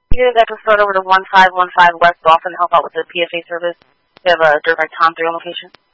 You guys have to start over to 1515 West Dolphin to help out with the PFA service. We have a Dirt Bike Tom 3 on location.